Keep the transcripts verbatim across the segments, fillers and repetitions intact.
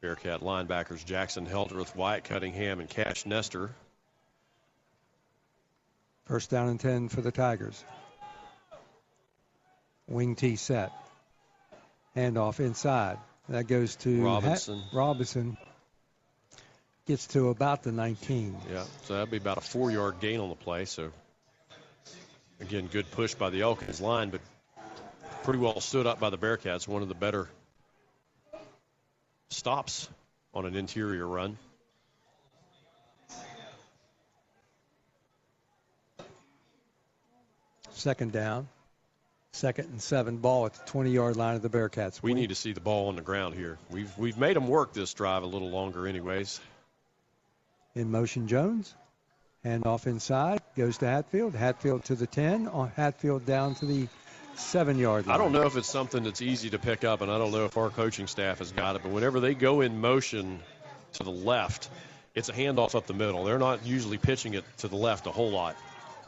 Bearcat linebackers Jackson Heldreth, Wyatt Cunningham, and Cash Nestor. First down and ten for the Tigers. Wing T set. Handoff inside. That goes to Robinson. Ha- Robinson. Gets to about the nineteen. Yeah, so that'd be about a four-yard gain on the play. So, again, good push by the Elkins line, but pretty well stood up by the Bearcats. One of the better stops on an interior run. Second down. Second and seven, ball at the twenty-yard line of the Bearcats. We need to see the ball on the ground here. We've we've made them work this drive a little longer anyways. In motion, Jones. Handoff inside. Goes to Hatfield. Hatfield to the ten. On Hatfield down to the seven-yard line. I don't know if it's something that's easy to pick up, and I don't know if our coaching staff has got it, but whenever they go in motion to the left, it's a handoff up the middle. They're not usually pitching it to the left a whole lot.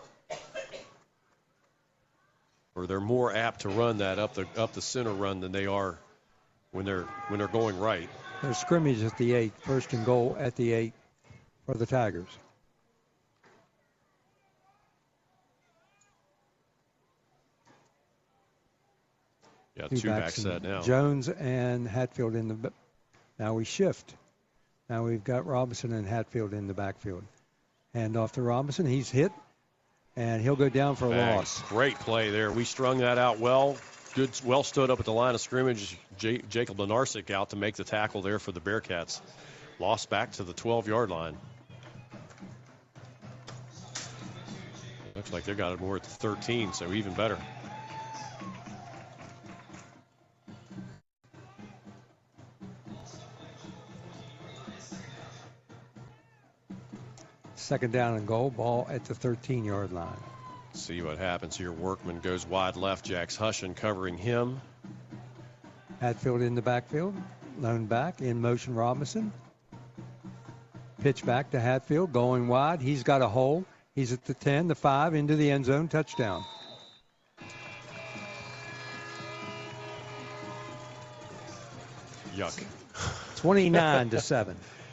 Or they're more apt to run that up the up the center run than they are when they're when they're going right. There's scrimmage at the eight. First and goal at the eight for the Tigers. Yeah, two, two back set now. Jones and Hatfield in the. Now we shift. Now we've got Robinson and Hatfield in the backfield. Hand off to Robinson. He's hit. And he'll go down for a Bang. loss. Great play there. We strung that out well. Good, well stood up at the line of scrimmage. J- Jacob Lenarsic out to make the tackle there for the Bearcats. Lost back to the twelve-yard line. Looks like they got it more at the thirteen, so even better. Second down and goal, ball at the thirteen-yard line. See what happens here. Workman goes wide left. Jax Hushin covering him. Hatfield in the backfield. Lone back. In motion, Robinson. Pitch back to Hatfield. Going wide. He's got a hole. He's at the ten, the five, into the end zone. Touchdown. Yuck. twenty-nine to seven.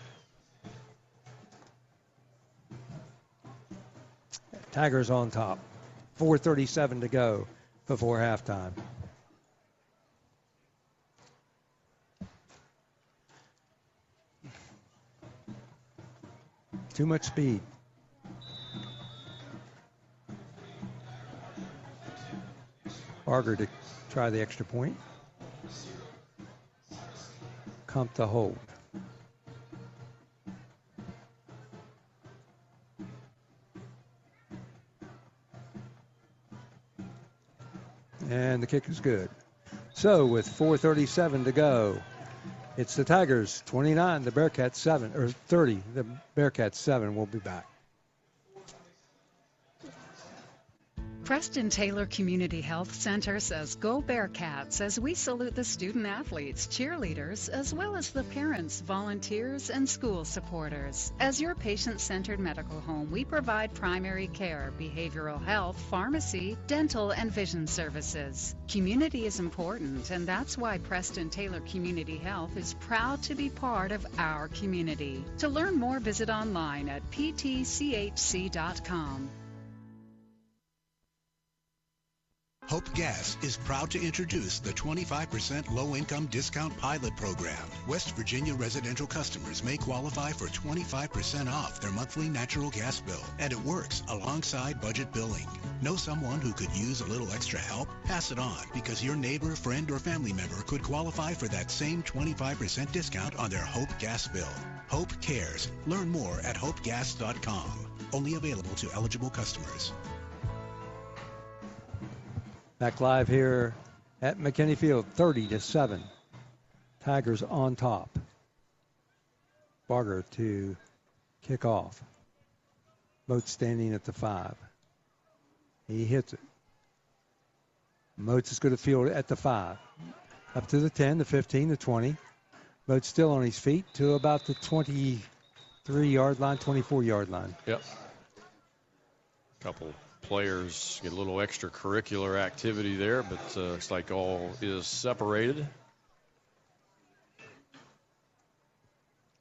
Tigers on top. four thirty-seven to go before halftime. Too much speed. Barger to try the extra point. Kump to hold. And the kick is good. So with four thirty-seven to go, it's the Tigers twenty-nine, the Bearcats seven, or thirty, the Bearcats seven. We'll be back. Preston Taylor Community Health Center says go Bearcats as we salute the student athletes, cheerleaders, as well as the parents, volunteers, and school supporters. As your patient-centered medical home, we provide primary care, behavioral health, pharmacy, dental, and vision services. Community is important, and that's why Preston Taylor Community Health is proud to be part of our community. To learn more, visit online at p t c h c dot com. Hope Gas is proud to introduce the twenty-five percent low-income discount pilot program. West Virginia residential customers may qualify for twenty-five percent off their monthly natural gas bill, and it works alongside budget billing. Know someone who could use a little extra help? Pass it on, because your neighbor, friend, or family member could qualify for that same twenty-five percent discount on their Hope Gas bill. Hope cares. Learn more at hope gas dot com. Only available to eligible customers. Back live here at McKinney Field, thirty to seven. Tigers on top. Barger to kick off. Moats standing at the five. He hits it. Moats is going to field at the five. Up to the ten, the fifteen, the twenty. Moats still on his feet to about the twenty-three-yard line, twenty-four-yard line. Yep. Couple players get a little extracurricular activity there, but uh, looks like all is separated.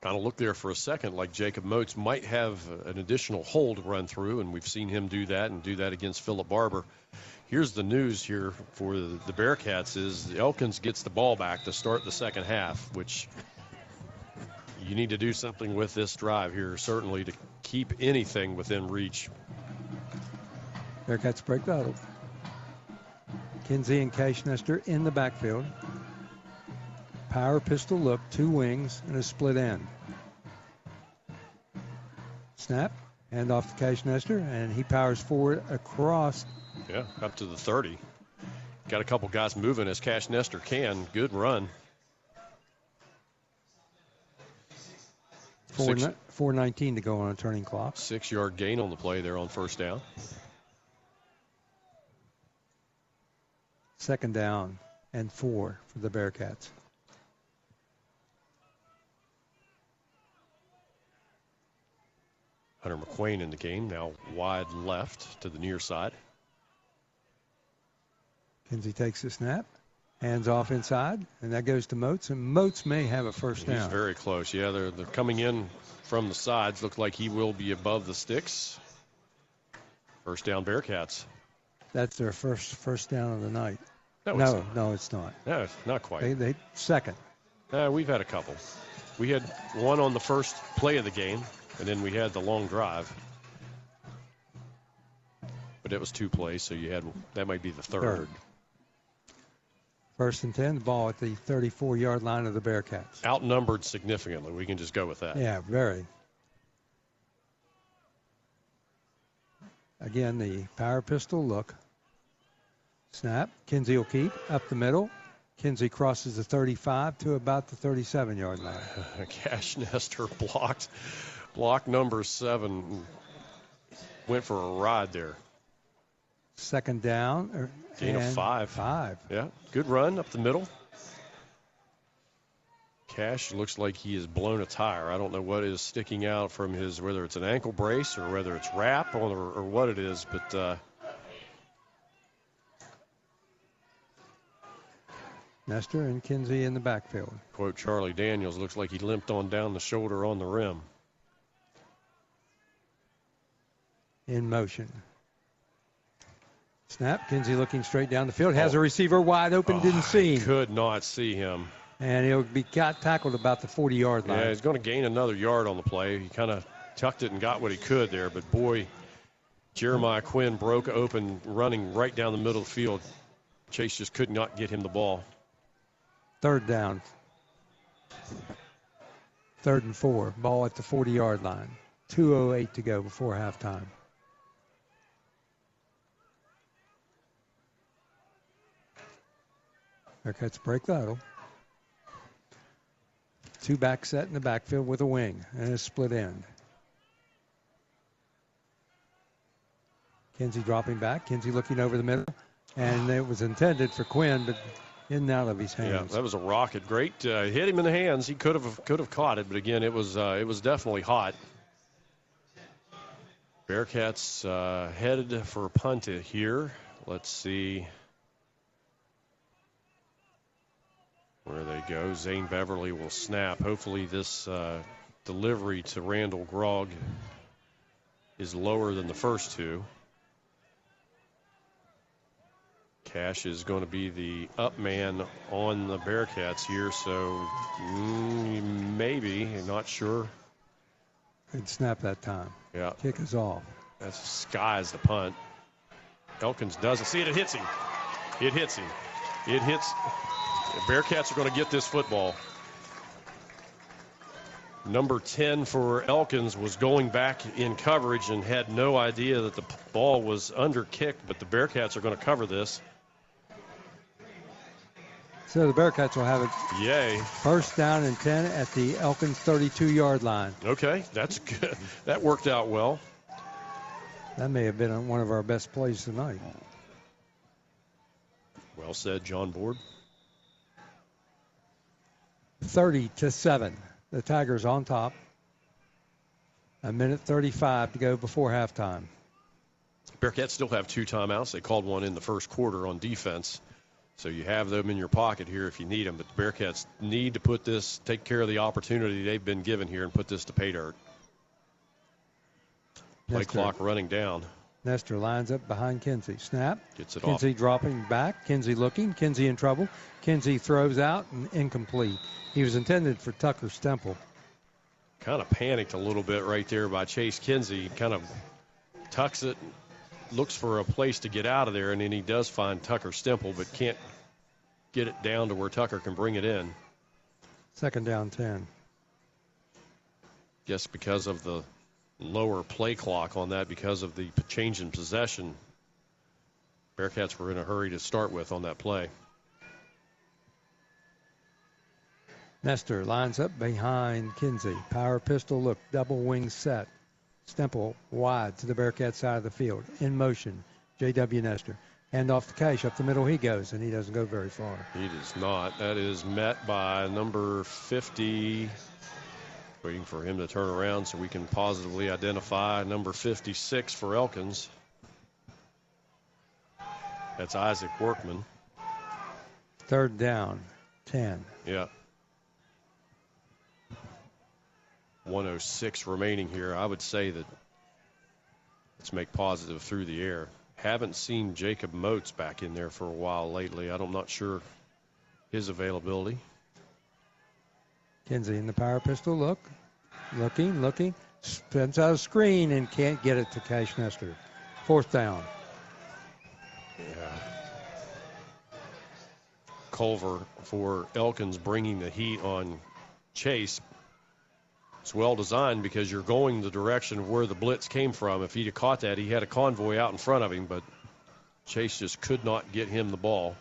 kind of looked there for a second like Jacob Moats might have an additional hole to run through, and we've seen him do that and do that against Philip Barber. Here's the news here for the, the Bearcats is Elkins gets the ball back to start the second half, which you need to do something with this drive here, certainly to keep anything within reach. Bearcats break the huddle. Kinsey and Cash Nestor in the backfield. Power pistol look, two wings, and a split end. Snap, hand off to Cash Nestor, and he powers forward across. Yeah, up to the thirty. Got a couple guys moving as Cash Nestor can. Good run. four nineteen to go on a turning clock. Six-yard gain on the play there on first down. Second down and four for the Bearcats. Hunter McQuain in the game, now wide left to the near side. Kinsey takes the snap, hands off inside, and that goes to Moats, and Moats may have a first down. He's very close. Yeah, they're, they're coming in from the sides. Look like he will be above the sticks. First down Bearcats. That's their first first down of the night. No, no, it's no, it's not. No, not quite. They, they second. Uh, we've had a couple. We had one on the first play of the game, and then we had the long drive. But it was two plays, so you had that might be the third. Third. First and ten, the ball at the thirty-four-yard line of the Bearcats. Outnumbered significantly. We can just go with that. Yeah, very. Again, the power pistol look. Snap. Kinsey will keep up the middle. Kinsey crosses the thirty-five to about the thirty-seven-yard line. Cash Nestor blocked. Block number seven went for a ride there. Second down. Gain of five. Five. Yeah, good run up the middle. Cash looks like he has blown a tire. I don't know what is sticking out from his, whether it's an ankle brace or whether it's wrap or, or what it is, but uh, Nestor and Kinsey in the backfield. Quote Charlie Daniels, looks like he limped on down the shoulder on the rim. In motion. Snap. Kinsey looking straight down the field. Has oh. a receiver wide open. Oh, didn't see him. Could not see him. And he'll be got tackled about the forty-yard line. Yeah, he's going to gain another yard on the play. He kind of tucked it and got what he could there. But, boy, Jeremiah Quinn broke open running right down the middle of the field. Chase just could not get him the ball. Third down. Third and four. Ball at the forty-yard line. two oh eight to go before halftime. Bearcats break the huddle. Two back set in the backfield with a wing and a split end. Kinsey dropping back. Kinsey looking over the middle. And it was intended for Quinn, but in and out of his hands. Yeah, that was a rocket. Great. Uh, hit him in the hands. He could have could have caught it, but again, it was uh, it was definitely hot. Bearcats uh, headed for a punt here. Let's see where they go. Zane Beverly will snap. Hopefully this uh, delivery to Randall Grogg is lower than the first two. Cash is going to be the up man on the Bearcats here, so mm, maybe, not sure. Good snap that time. Yeah. Kick is off. That's skies the punt. Elkins doesn't see it. It hits him. It hits him. It hits. The Bearcats are going to get this football. Number ten for Elkins was going back in coverage and had no idea that the ball was under kicked, but the Bearcats are going to cover this. So the Bearcats will have it. Yay. First down and ten at the Elkins thirty-two-yard line. Okay, that's good. That worked out well. That may have been one of our best plays tonight. Well said, John Board. thirty to seven. The Tigers on top. A minute thirty-five to go before halftime. Bearcats still have two timeouts. They called one in the first quarter on defense. So you have them in your pocket here if you need them. But the Bearcats need to put this, take care of the opportunity they've been given here and put this to pay dirt. Play Nestor. clock running down. Nestor lines up behind Kinsey. Snap. Gets it Kinsey off. dropping back. Kinsey looking. Kinsey in trouble. Kinsey throws out and incomplete. He was intended for Tucker Stemple. Kind of panicked a little bit right there by Chase Kinsey. Kind of tucks it, looks for a place to get out of there, and then he does find Tucker Stemple, but can't get it down to where Tucker can bring it in. Second down ten. Just because of the lower play clock on that, because of the change in possession, Bearcats were in a hurry to start with on that play. Nestor lines up behind Kinsey. Power pistol look, double wing set. Stemple wide to the Bearcat side of the field. In motion, J W. Nestor. Hand off to Cash. Up the middle he goes, and he doesn't go very far. He does not. That is met by number fifty. Waiting for him to turn around so we can positively identify number fifty-six for Elkins. That's Isaac Workman. Third down, ten. Yeah. one oh six remaining here. I would say that let's make positive through the air. Haven't seen Jacob Moats back in there for a while lately. I'm not sure his availability. Kinsey in the power pistol look. Looking, looking. Spins out a screen and can't get it to Cash Nestor. Fourth down. Yeah. Culver for Elkins bringing the heat on Chase. It's well designed because you're going the direction of where the blitz came from. If he'd have caught that, he had a convoy out in front of him, but Chase just could not get him the ball.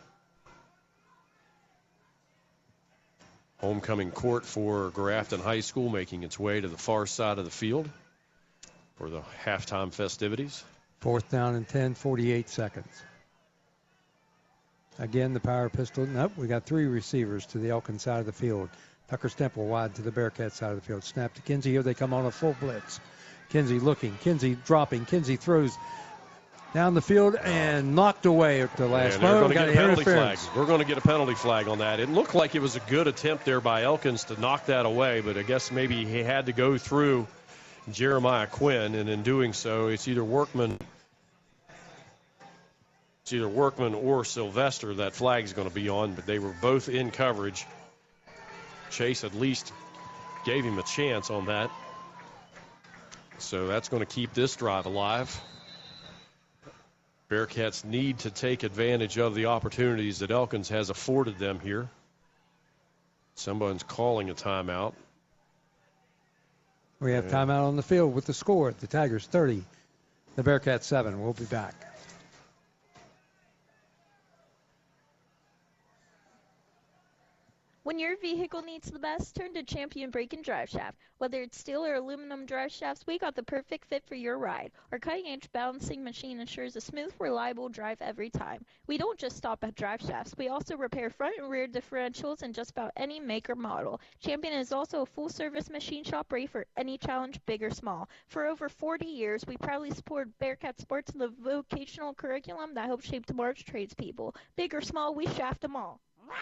Homecoming court for Grafton High School making its way to the far side of the field for the halftime festivities. Fourth down and ten, forty-eight seconds. Again, the power pistol. Nope, we got three receivers to the Elkins side of the field. Tucker Stemple wide to the Bearcat side of the field. Snap to Kinsey. Here they come on a full blitz. Kinsey looking. Kinsey dropping. Kinsey throws down the field and knocked away at the last moment. We're going to got get a penalty flag. We're going to get a penalty flag on that. It looked like it was a good attempt there by Elkins to knock that away, but I guess maybe he had to go through Jeremiah Quinn, and in doing so, it's either Workman, it's either Workman or Sylvester that flag's going to be on, but they were both in coverage. Chase at least gave him a chance on that. So that's going to keep this drive alive. Bearcats need to take advantage of the opportunities that Elkins has afforded them here. Someone's calling a timeout. We have timeout on the field with the score. The Tigers thirty, the Bearcats seven. We'll be back. When your vehicle needs the best, turn to Champion Brake and Drive Shaft. Whether it's steel or aluminum drive shafts, we got the perfect fit for your ride. Our cutting-edge balancing machine ensures a smooth, reliable drive every time. We don't just stop at drive shafts. We also repair front and rear differentials in just about any make or model. Champion is also a full-service machine shop ready for any challenge, big or small. For over forty years, we proudly support Bearcat Sports and the vocational curriculum that helps shape tomorrow's tradespeople. Big or small, we shaft them all. Wow!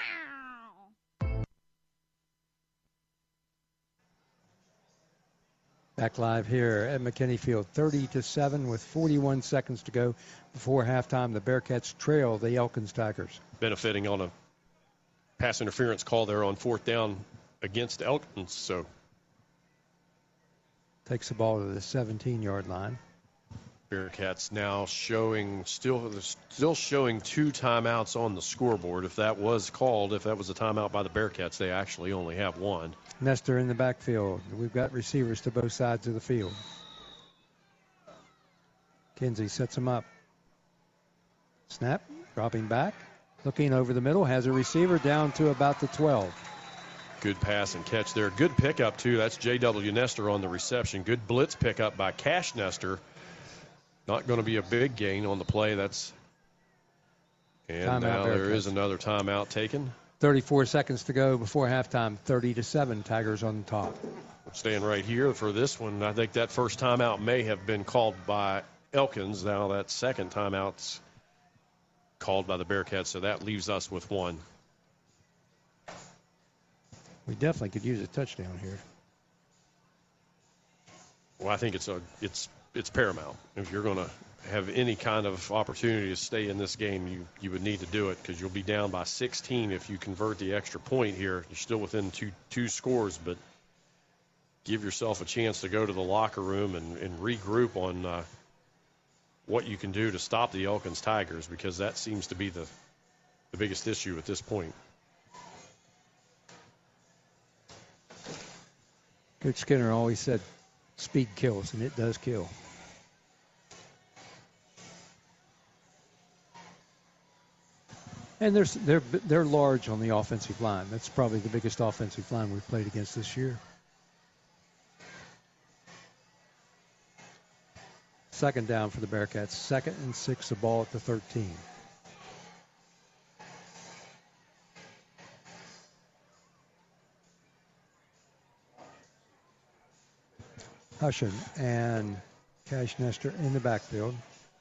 Back live here at McKinney Field, thirty to seven with forty-one seconds to go before halftime. The Bearcats trail the Elkins Tigers. Benefiting on a pass interference call there on fourth down against Elkins. So takes the ball to the seventeen-yard line. Bearcats now showing still still showing two timeouts on the scoreboard. If that was called, if that was a timeout by the Bearcats, they actually only have one. Nestor in the backfield. We've got receivers to both sides of the field. Kinsey sets him up. Snap, dropping back, looking over the middle, has a receiver down to about the twelve. Good pass and catch there. Good pickup, too. That's J W. Nestor on the reception. Good blitz pickup by Cash Nestor. Not going to be a big gain on the play. That's and timeout now there Bearcats. is another timeout taken. thirty-four seconds to go before halftime. thirty to seven, Tigers on the top. Staying right here for this one. I think that first timeout may have been called by Elkins. Now that second timeout's called by the Bearcats, so that leaves us with one. We definitely could use a touchdown here. Well, I think it's a it's it's paramount. If you're going to have any kind of opportunity to stay in this game, you, you would need to do it, because you'll be down by sixteen if you convert the extra point here. You're still within two two scores, but give yourself a chance to go to the locker room and, and regroup on uh, what you can do to stop the Elkins Tigers, because that seems to be the, the biggest issue at this point. Coach Skinner always said speed kills, and it does kill. And they're, they're, they're large on the offensive line. That's probably the biggest offensive line we've played against this year. Second down for the Bearcats. Second and six, the ball at the thirteen. Hushin and Cash Nestor in the backfield.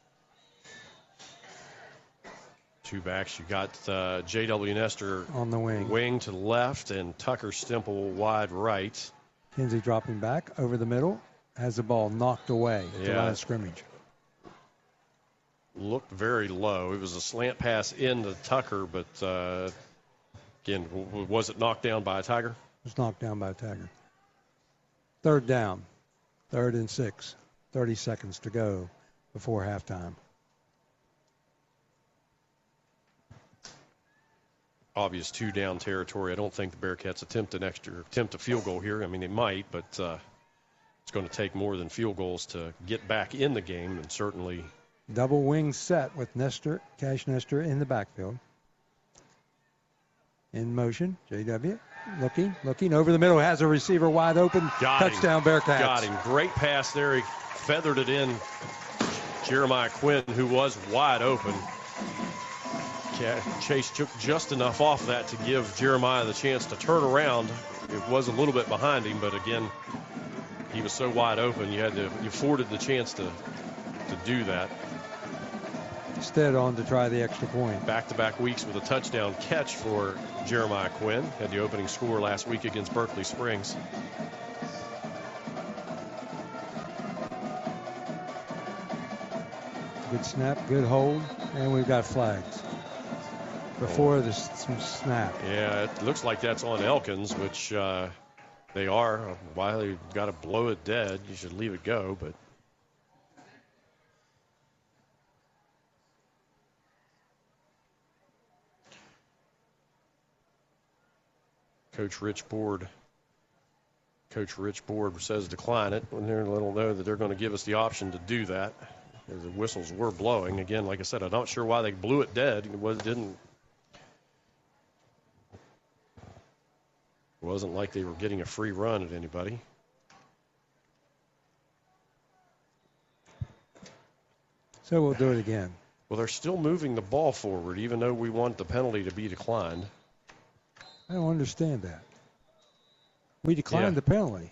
Two backs. You got uh, J W. Nestor on the wing. Wing to the left and Tucker Stemple wide right. Kinsey dropping back over the middle. Has the ball knocked away at the Yeah. line of scrimmage. Looked very low. It was a slant pass into Tucker, but uh, again, w- was it knocked down by a Tiger? It was knocked down by a Tiger. Third down. Third and six. thirty seconds to go before halftime. Obvious two down territory. I don't think the Bearcats attempt an extra attempt a field goal here. I mean, they might, but uh, it's going to take more than field goals to get back in the game, and certainly. Double wing set with Nestor, Cash Nestor in the backfield. In motion, J W looking, looking over the middle, has a receiver wide open. Got Touchdown, him. Bearcats. Got him. Great pass there. He feathered it in. Jeremiah Quinn, who was wide open. Chase took just enough off that to give Jeremiah the chance to turn around. It was a little bit behind him, but again, he was so wide open. You had to, you afforded the chance to, to do that. Instead on to try the extra point. Back-to-back weeks with a touchdown catch for Jeremiah Quinn. Had the opening score last week against Berkeley Springs. Good snap, good hold, and we've got flags before the snap. Yeah, it looks like that's on Elkins, which uh, they are. Why they got to blow it dead, you should leave it go, but. Coach Rich Board, Coach Rich Board says decline it, and they're little know that they're going to give us the option to do that. As the whistles were blowing again, like I said, I'm not sure why they blew it dead. It was didn't. It wasn't like they were getting a free run at anybody. So we'll do it again. Well, they're still moving the ball forward, even though we want the penalty to be declined. I don't understand that. We declined Yeah. the penalty.